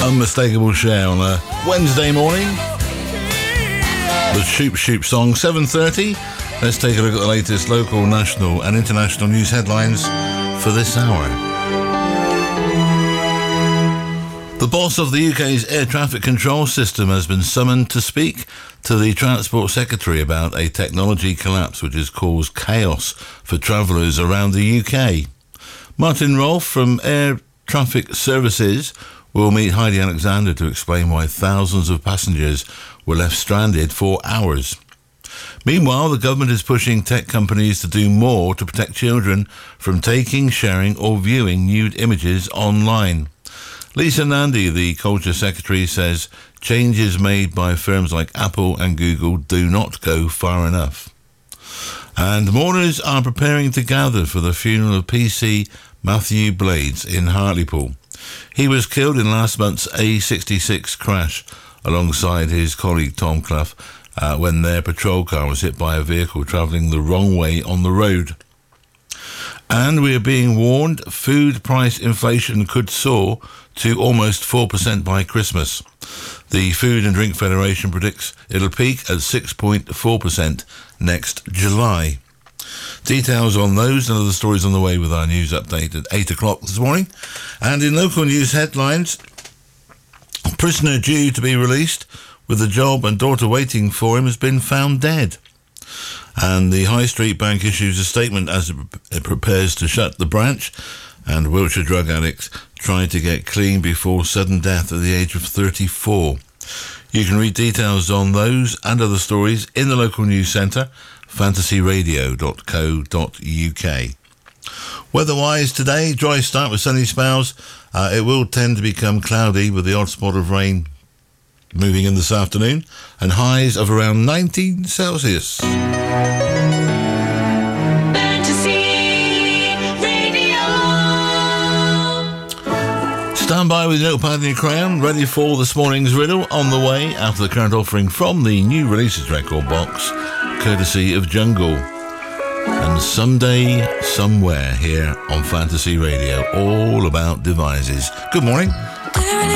Unmistakable Cher on a Wednesday morning. The Shoop Shoop song, 7:30. Let's take a look at the latest local, national and international news headlines for this hour. The boss of the UK's air traffic control system has been summoned to speak to the Transport Secretary about a technology collapse which has caused chaos for travellers around the UK. Martin Rolfe from Air Traffic Services will meet Heidi Alexander to explain why thousands of passengers were left stranded for hours. Meanwhile, the government is pushing tech companies to do more to protect children from taking, sharing or viewing nude images online. Lisa Nandy, the Culture Secretary, says changes made by firms like Apple and Google do not go far enough. And mourners are preparing to gather for the funeral of PC Matthew Blades in Hartlepool. He was killed in last month's A66 crash alongside his colleague Tom Clough when their patrol car was hit by a vehicle travelling the wrong way on the road. And we are being warned food price inflation could soar to almost 4% by Christmas. The Food and Drink Federation predicts it'll peak at 6.4% next July. Details on those and other stories on the way with our news update at 8 o'clock this morning. And in local news headlines, a prisoner due to be released with a job and daughter waiting for him has been found dead. And the High Street Bank issues a statement as it prepares to shut the branch, and Wiltshire drug addicts tried to get clean before sudden death at the age of 34. You can read details on those and other stories in the local news centre, fantasyradio.co.uk. Weather-wise today, dry start with sunny spells. It will tend to become cloudy with the odd spot of rain moving in this afternoon, and highs of around 19 Celsius. Stand by with your notepad and your crayon, ready for this morning's riddle on the way after the current offering from the new releases record box, courtesy of Jungle. And Someday, Somewhere here on Fantasy Radio, all about devices. Good morning.